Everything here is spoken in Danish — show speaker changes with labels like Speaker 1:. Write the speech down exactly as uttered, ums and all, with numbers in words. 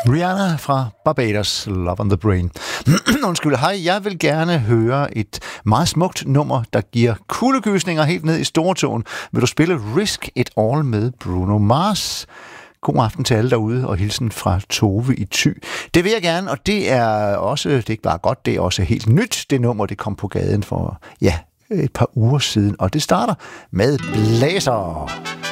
Speaker 1: Rihanna fra Barbados, Love on the Brain. Undskyld, hej, jeg vil gerne høre et meget smukt nummer, der giver kuldegysninger helt ned i stortåen. Vil du spille Risk It All med Bruno Mars? God aften til alle derude, og hilsen fra Tove i Thy. Det vil jeg gerne, og det er også, det er ikke bare godt, det er også helt nyt, det nummer, det kom på gaden for, ja, et par uger siden, og det starter med Blæser.